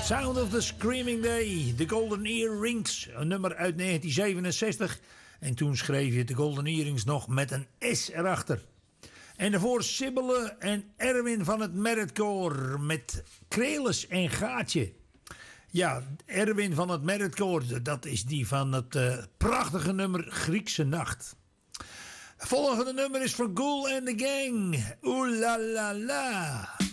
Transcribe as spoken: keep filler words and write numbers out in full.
Sound of the Screaming Day, The Golden Earrings, een nummer uit negentien zevenenzestig. En toen schreef je de Golden Earrings nog met een S erachter. En daarvoor Sibylle en Erwin van het Meritkoor met Krelis en Gaatje. Ja, Erwin van het Meritkoor, dat is die van het uh, prachtige nummer Griekse Nacht. Het volgende nummer is van Ghoul and the Gang. Oeh la la la.